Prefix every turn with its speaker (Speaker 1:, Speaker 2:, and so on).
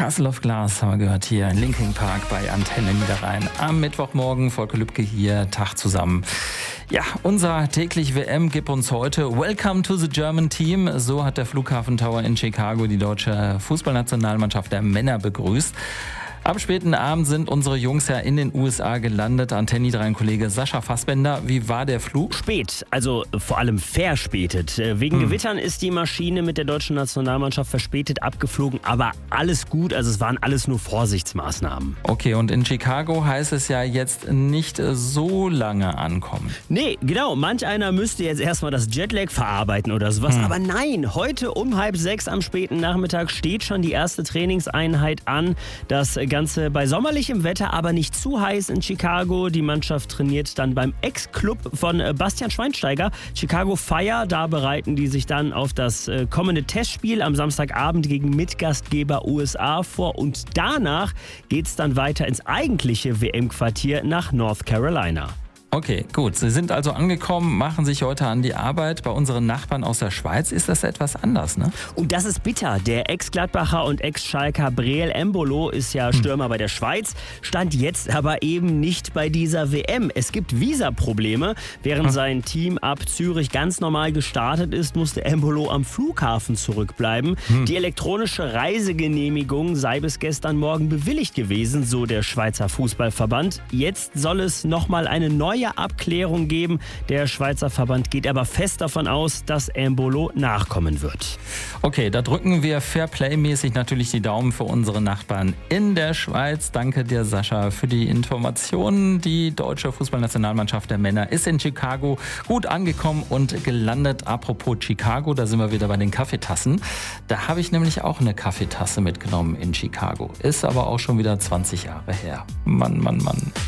Speaker 1: Castle of Glass haben wir gehört hier in Linkin Park bei Antenne Niederrhein. Am Mittwochmorgen, Volker Lübcke hier, Tag zusammen. Ja, unser täglich WM gibt uns heute Welcome to the German Team. So hat der Flughafen Tower in Chicago die deutsche Fußballnationalmannschaft der Männer begrüßt. Am späten Abend sind unsere Jungs ja in den USA gelandet. Antenne Niederrhein-Kollege Sascha Fassbender, wie war der Flug?
Speaker 2: Spät, also vor allem verspätet. Wegen Gewittern ist die Maschine mit der deutschen Nationalmannschaft verspätet abgeflogen, aber alles gut, also es waren alles nur Vorsichtsmaßnahmen.
Speaker 1: Okay, und in Chicago heißt es ja jetzt nicht so lange ankommen.
Speaker 2: Nee, genau, manch einer müsste jetzt erstmal das Jetlag verarbeiten oder sowas, aber nein, heute um 5:30 am späten Nachmittag steht schon die erste Trainingseinheit an. Das Ganze bei sommerlichem Wetter, aber nicht zu heiß in Chicago. Die Mannschaft trainiert dann beim Ex-Club von Bastian Schweinsteiger, Chicago Fire. Da bereiten die sich dann auf das kommende Testspiel am Samstagabend gegen Mitgastgeber USA vor. Und danach geht's dann weiter ins eigentliche WM-Quartier nach North Carolina.
Speaker 1: Okay, gut. Sie sind also angekommen, machen sich heute an die Arbeit. Bei unseren Nachbarn aus der Schweiz ist das etwas anders, ne?
Speaker 2: Und das ist bitter. Der Ex-Gladbacher und Ex-Schalker Breel Embolo ist ja Stürmer bei der Schweiz, stand jetzt aber eben nicht bei dieser WM. Es gibt Visaprobleme. Während sein Team ab Zürich ganz normal gestartet ist, musste Embolo am Flughafen zurückbleiben. Die elektronische Reisegenehmigung sei bis gestern Morgen bewilligt gewesen, so der Schweizer Fußballverband. Jetzt soll es nochmal eine neue Abklärung geben. Der Schweizer Verband geht aber fest davon aus, dass Embolo nachkommen wird.
Speaker 1: Okay, da drücken wir Fairplay-mäßig natürlich die Daumen für unsere Nachbarn in der Schweiz. Danke dir, Sascha, für die Informationen. Die deutsche Fußballnationalmannschaft der Männer ist in Chicago gut angekommen und gelandet. Apropos Chicago, da sind wir wieder bei den Kaffeetassen. Da habe ich nämlich auch eine Kaffeetasse mitgenommen in Chicago. Ist aber auch schon wieder 20 Jahre her. Mann, Mann, Mann.